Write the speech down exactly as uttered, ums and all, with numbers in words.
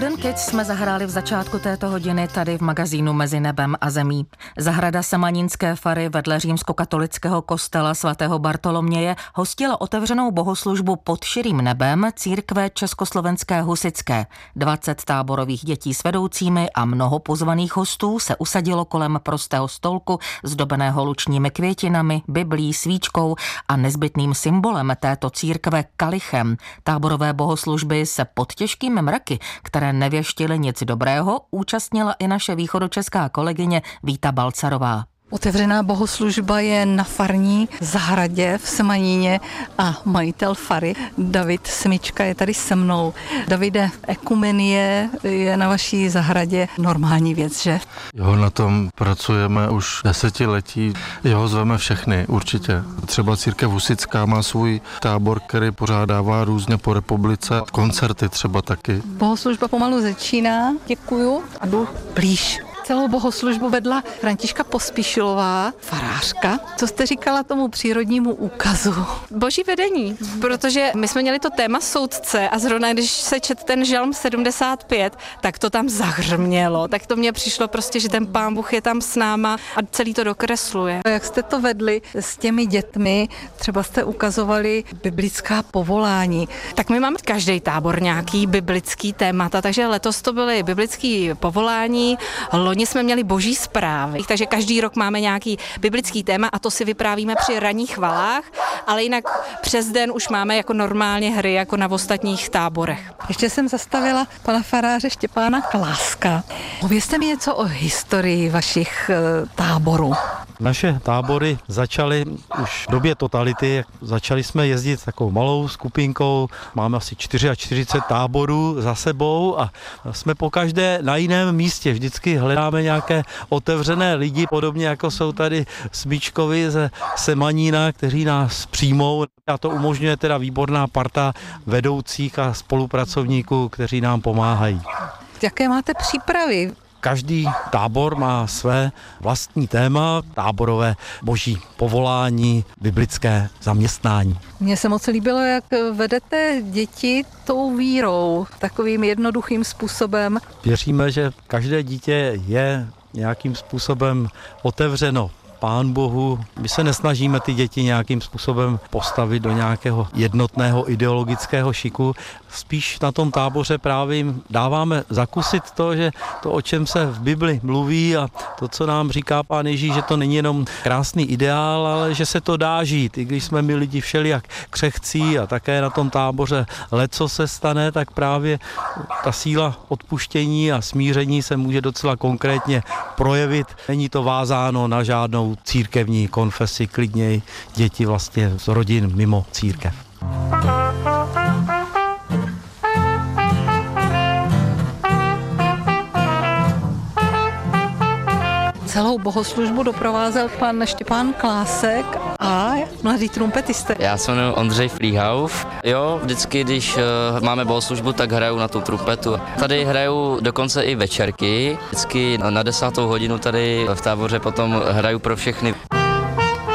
Golden Kids jsme zahráli v začátku této hodiny tady v magazínu Mezi nebem a zemí. Zahrada Semanínské fary vedle římskokatolického kostela svatého Bartoloměje hostila otevřenou bohoslužbu pod širým nebem církve Československé husitské. dvacet táborových dětí s vedoucími a mnoho pozvaných hostů se usadilo kolem prostého stolku zdobeného lučními květinami, biblí, svíčkou a nezbytným symbolem této církve kalichem. Táborové bohoslužby se pod těžkými mraky, které nevěštily nic dobrého, účastnila i naše východočeská kolegyně Víta Balcarová. Otevřená bohoslužba je na farní zahradě v Semaníně a majitel fary David Smička je tady se mnou. Davide, ekumenie je na vaší zahradě normální věc, že? Jo, na tom pracujeme už desetiletí. Jo, zveme všechny, určitě. Třeba církev husitská má svůj tábor, který pořádává různě po republice. Koncerty třeba taky. Bohoslužba pomalu začíná. Děkuju a jdu blíž. Celou bohoslužbu vedla Františka Pospíšilová, farářka. Co jste říkala tomu přírodnímu úkazu? Boží vedení, protože my jsme měli to téma soudce a zrovna když se čet ten žalm sedmdesát pět, tak to tam zahřmělo. Tak to mně přišlo prostě, že ten Pán Bůh je tam s náma a celý to dokresluje. Jak jste to vedli s těmi dětmi, třeba jste ukazovali biblická povolání. Tak my máme každý tábor nějaký biblický témata, takže letos to byly biblický povolání, loni jsme měli boží zprávy, takže každý rok máme nějaký biblický téma a to si vyprávíme při ranních chvalách, ale jinak přes den už máme jako normálně hry, jako na ostatních táborech. Ještě jsem zastavila pana faráře Štěpána Kláska. Povězte mi něco o historii vašich e, táborů. Naše tábory začaly už v době totality, začali jsme jezdit takovou malou skupinkou, máme asi čtyřicet čtyři táborů za sebou a jsme pokaždé na jiném místě, vždycky hledáme nějaké otevřené lidi, podobně jako jsou tady Smíčkovi ze Semanína, kteří nás přijmou a to umožňuje teda výborná parta vedoucích a spolupracovníků, kteří nám pomáhají. Jaké máte přípravy? Každý tábor má své vlastní téma, táborové boží povolání, biblické zaměstnání. Mně se moc líbilo, jak vedete děti tou vírou, takovým jednoduchým způsobem. Věříme, že každé dítě je nějakým způsobem otevřeno Pán Bohu. My se nesnažíme ty děti nějakým způsobem postavit do nějakého jednotného ideologického šiku. Spíš na tom táboře právě jim dáváme zakusit to, že to, o čem se v Bibli mluví a to, co nám říká Pán Ježíš, že to není jenom krásný ideál, ale že se to dá žít. I když jsme my lidi všelijak křehcí a také na tom táboře leco se stane, tak právě ta síla odpuštění a smíření se může docela konkrétně projevit. Není to vázáno na žádnou církevní konfesi, klidněji děti vlastně z rodin mimo církev. Celou bohoslužbu doprovázel pan Štěpán Klásek a mladý trumpetista. Já se jmenuji Ondřej Flíhauf. Jo, vždycky, když uh, máme bohoslužbu, tak hraju na tu trumpetu. Tady hraju dokonce i večerky. Vždycky na desátou hodinu tady v táboře potom hraju pro všechny.